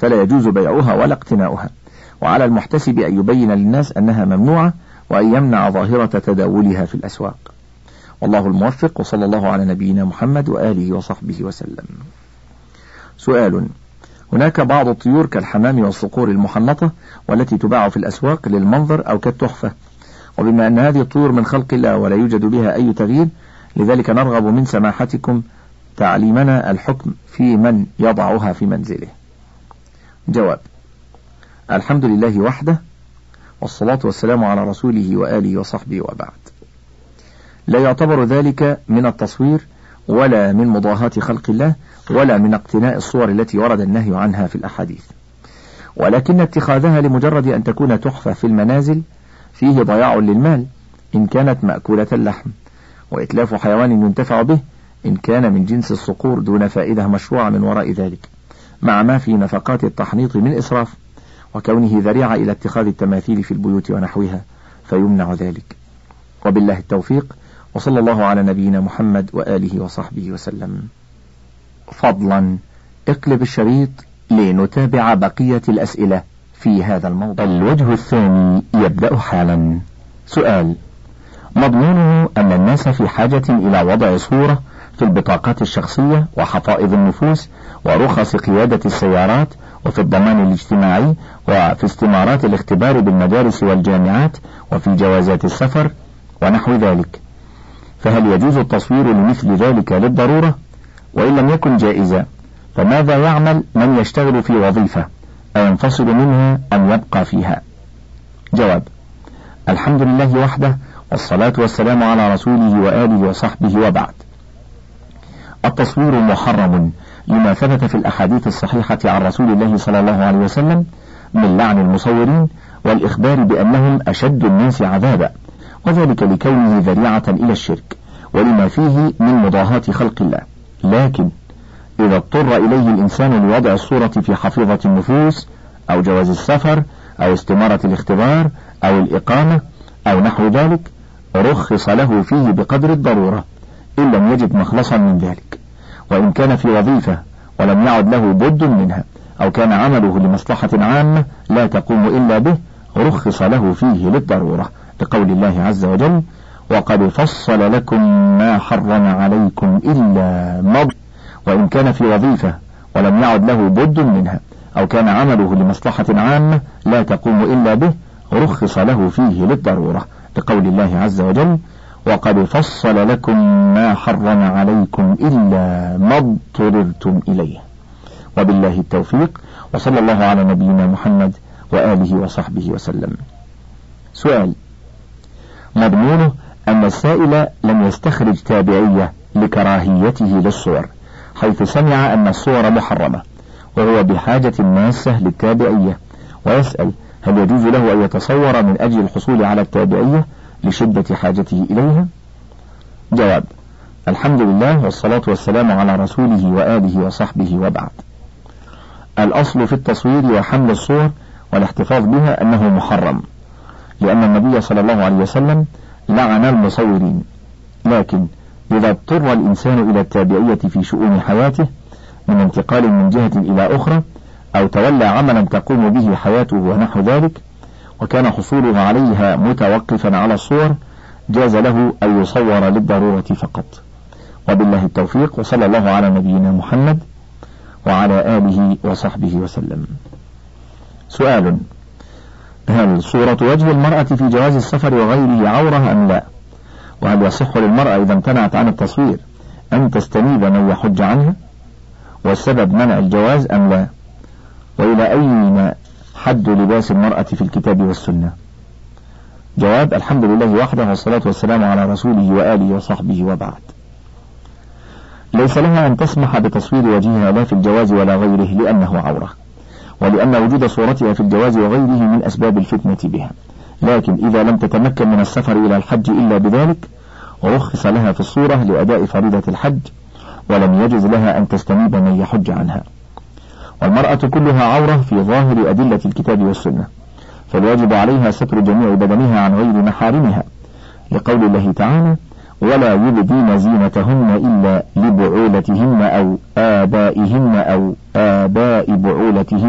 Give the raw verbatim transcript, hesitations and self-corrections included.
فلا يجوز بيعها ولا اقتناؤها، وعلى المحتسب أن يبين للناس أنها ممنوعة وأن يمنع ظاهرة تداولها في الأسواق. والله الموفق، وصلى الله على نبينا محمد وآله وصحبه وسلم. سؤال: هناك بعض الطيور كالحمام والصقور المحنطة والتي تباع في الأسواق للمنظر أو كالتحفة، وبما أن هذه الطيور من خلق الله ولا يوجد بها أي تغيير، لذلك نرغب من سماحتكم تعليمنا الحكم في من يضعها في منزله. جواب: الحمد لله وحده، والصلاة والسلام على رسوله وآله وصحبه وبعد. لا يعتبر ذلك من التصوير ولا من مضاهاة خلق الله ولا من اقتناء الصور التي ورد النهي عنها في الأحاديث، ولكن اتخاذها لمجرد أن تكون تحفة في المنازل فيه ضياع للمال إن كانت مأكولة اللحم، وإتلاف حيوان ينتفع به إن كان من جنس الصقور دون فائدة مشروعة من وراء ذلك، مع ما في نفقات التحنيط من إسراف، وكونه ذريعة إلى اتخاذ التماثيل في البيوت ونحوها فيمنع ذلك. وبالله التوفيق، وصلى الله على نبينا محمد وآله وصحبه وسلم. فضلا اقلب الشريط لنتابع بقية الأسئلة في هذا الموضوع. الوجه الثاني يبدأ حالا. سؤال: مضمونه أن الناس في حاجة إلى وضع صورة في البطاقات الشخصية وحفائظ النفوس ورخص قيادة السيارات وفي الضمان الاجتماعي وفي استمارات الاختبار بالمدارس والجامعات وفي جوازات السفر ونحو ذلك، فهل يجوز التصوير لمثل ذلك للضرورة؟ وإن لم يكن جائزا فماذا يعمل من يشتغل في وظيفة أينفصل منها أم يبقى فيها؟ جواب: الحمد لله وحده، والصلاة والسلام على رسوله وآله وصحبه وبعد. التصوير محرم لما ثبت في الأحاديث الصحيحة عن رسول الله صلى الله عليه وسلم من لعن المصورين والإخبار بأنهم أشد الناس عذابا، وذلك لكونه ذريعة إلى الشرك ولما فيه من مضاهاة خلق الله. لكن إذا اضطر إليه الإنسان لوضع الصورة في حفيظة النفوس أو جواز السفر أو استمارة الاختبار أو الإقامة أو نحو ذلك رخص له فيه بقدر الضرورة إن لم يجد مخلصا من ذلك، وإن كان في وظيفة ولم يعد له بد منها أو كان عمله لمصلحة عامة لا تقوم إلا به رخص له فيه للضرورة، لقول الله عز وجل: وقد فصل لكم ما حرم عليكم إلا ما. وإن كان في وظيفة ولم يعد له بد منها أو كان عمله لمصلحة عامة لا تقوم إلا به رخص له فيه للضرورة، لقول الله عز وجل: وقد فصل لكم ما حرم عليكم إلا ما اضطررتم إليه. وبالله التوفيق، وصلى الله على نبينا محمد وآله وصحبه وسلم. سؤال: مضمونه أن السائل لم يستخرج تابعية لكراهيته للصور، حيث سمع أن الصور محرمة وهو بحاجة ماسة للتابعية، ويسأل: هل يجوز له أن يتصور من أجل الحصول على التابعية لشدة حاجته إليها؟ جواب: الحمد لله، والصلاة والسلام على رسوله وآله وصحبه وبعد. الأصل في التصوير وحمل الصور والاحتفاظ بها أنه محرم، لأن النبي صلى الله عليه وسلم لعن المصورين، لكن إذا اضطر الإنسان إلى التابعية في شؤون حياته من انتقال من جهة إلى أخرى أو تولى عملا تقوم به حياته ونحو ذلك، وكان حصوله عليها متوقفا على الصور، جاز له أن يصور للضرورة فقط. وبالله التوفيق، وصلى الله على نبينا محمد وعلى آله وصحبه وسلم. سؤال: هل صورة وجه المرأة في جواز السفر وغيره عورة أم لا؟ وهل يصح للمرأة إذا امتنعت عن التصوير أن تستنيب من يحج عنها؟ والسبب منع الجواز أم لا؟ وإلى أين حد لباس المرأة في الكتاب والسنة؟ جواب: الحمد لله وحده، والصلاة والسلام على رسوله وآله وصحبه وبعد. ليس لها أن تسمح بتصوير وجهها لا في الجواز ولا غيره لأنه عورة، ولأن وجود صورتها في الجواز وغيره من أسباب الفتنة بها، لكن إذا لم تتمكن من السفر إلى الحج إلا بذلك رخص لها في الصورة لأداء فريضة الحج، ولم يجز لها أن تستنيب من يحج عنها. والمرأة كلها عورة في ظاهر أدلة الكتاب والسنة، فالواجب عليها ستر جميع بدنها عن غير محارمها، لقول الله تعالى: ولا يبدين زينتهن إلا لبعولتهن أو آبائهن أو آباء بعولتهن